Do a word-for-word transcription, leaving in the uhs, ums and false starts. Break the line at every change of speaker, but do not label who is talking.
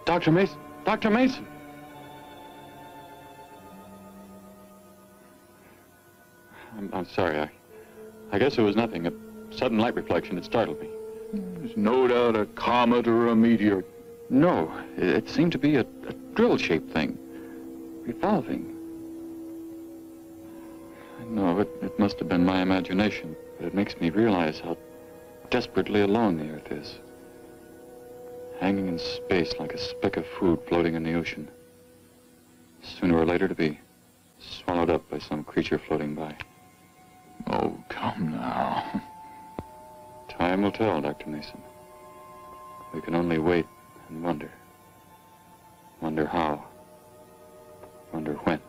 Doctor Mason. Doctor Mason. I'm, I'm sorry. I, I guess it was nothing. A sudden light reflection. It startled me.
There's no doubt a comet or a meteor.
No, it, it seemed to be a, a drill-shaped thing. Revolving. No, it, it must have been my imagination, but it makes me realize how desperately alone the Earth is. Hanging in space like a speck of food floating in the ocean. Sooner or later to be swallowed up by some creature floating by.
Oh, come now.
Time will tell, Doctor Mason. We can only wait and wonder. Wonder how. Wonder when.